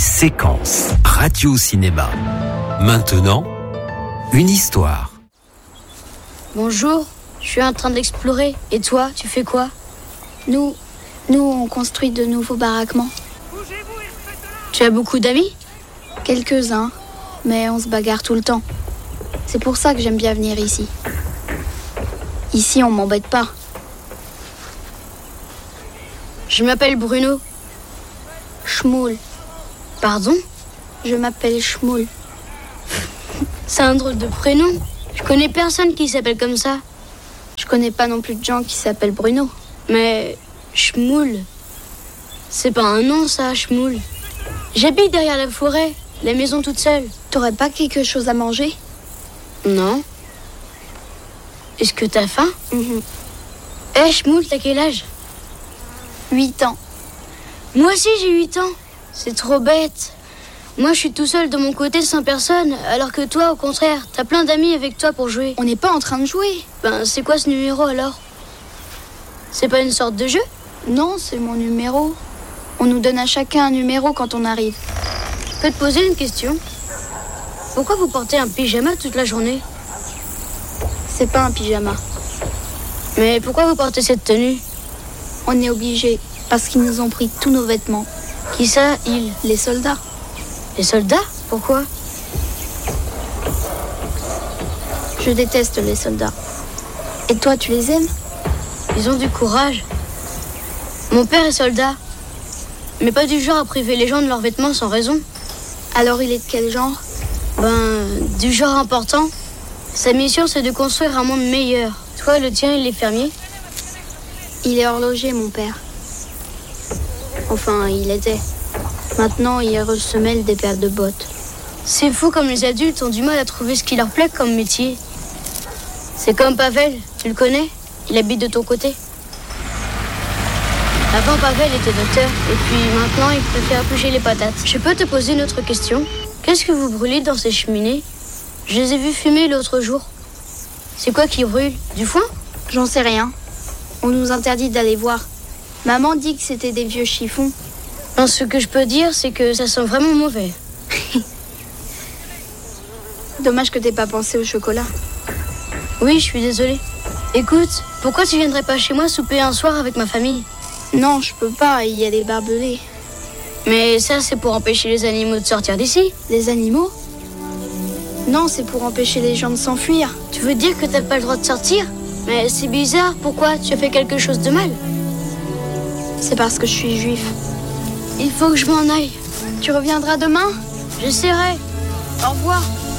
Séquence radio-cinéma. Maintenant, une histoire. Bonjour, je suis en train d'explorer. Et toi, tu fais quoi? Nous, on construit de nouveaux baraquements. Tu as beaucoup d'amis? Quelques-uns, mais on se bagarre tout le temps. C'est pour ça que j'aime bien venir ici. Ici, on m'embête pas. Je m'appelle Bruno. Schmoul. Pardon? Je m'appelle Schmoul. C'est un drôle de prénom. Je connais personne qui s'appelle comme ça. Je connais pas non plus de gens qui s'appellent Bruno. Mais Schmoul, c'est pas un nom ça, Schmoul. J'habite derrière la forêt, la maison toute seule. T'aurais pas quelque chose à manger? Non. Est-ce que t'as faim? Schmoul, t'as quel âge? 8 ans. Moi aussi j'ai 8 ans. C'est trop bête. Moi je suis tout seul de mon côté sans personne, alors que toi au contraire, t'as plein d'amis avec toi pour jouer. On n'est pas en train de jouer. Ben c'est quoi ce numéro alors? C'est pas une sorte de jeu? Non, c'est mon numéro. On nous donne à chacun un numéro quand on arrive. Je peux te poser une question? Pourquoi vous portez un pyjama toute la journée? C'est pas un pyjama. Mais pourquoi vous portez cette tenue? On est obligé, parce qu'ils nous ont pris tous nos vêtements. Qui ça, ils? Les soldats. Les soldats? Pourquoi? Je déteste les soldats. Et toi, tu les aimes? Ils ont du courage. Mon père est soldat, mais pas du genre à priver les gens de leurs vêtements sans raison. Alors il est de quel genre? Du genre important. Sa mission, c'est de construire un monde meilleur. Toi, le tien, il est fermier? Il est horloger, mon père. Enfin, il était. Maintenant, il ressemelle des paires de bottes. C'est fou comme les adultes ont du mal à trouver ce qui leur plaît comme métier. C'est comme Pavel, tu le connais? Il habite de ton côté. Avant, Pavel était docteur, et puis maintenant, il préfère bouger les patates. Je peux te poser une autre question? Qu'est-ce que vous brûlez dans ces cheminées? Je les ai vus fumer l'autre jour. C'est quoi qui brûle? Du foin? J'en sais rien. On nous interdit d'aller voir. Maman dit que c'était des vieux chiffons. Non, ce que je peux dire, c'est que ça sent vraiment mauvais. Dommage que t'aies pas pensé au chocolat. Oui, je suis désolée. Écoute, pourquoi tu viendrais pas chez moi souper un soir avec ma famille? Non, je peux pas, il y a des barbelés. Mais ça, c'est pour empêcher les animaux de sortir d'ici. Les animaux? Non, c'est pour empêcher les gens de s'enfuir. Tu veux dire que t'as pas le droit de sortir? Mais c'est bizarre, pourquoi? Tu as fait quelque chose de mal? C'est parce que je suis juif. Il faut que je m'en aille. Tu reviendras demain? J'essaierai. Au revoir.